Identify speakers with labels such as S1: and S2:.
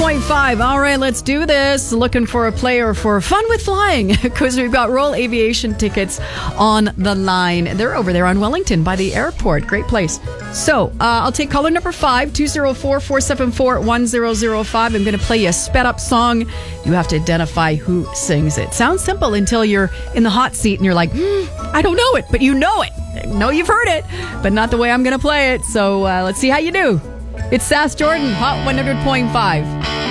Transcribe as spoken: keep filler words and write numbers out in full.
S1: point five. All right, let's do this. Looking for a player for Fun with Flying because we've got Royal Aviation tickets on the line. They're over there on Wellington by the airport. Great place. So uh, I'll take caller number five, two oh four, four seven four, one zero zero five. I'm going to play you a sped up song. You have to identify who sings it. Sounds simple until you're in the hot seat and you're like, hmm, I don't know it, but you know it. No, you've heard it, but not the way I'm going to play it. So uh, let's see how you do. It's Sass Jordan, Hot one hundred point five.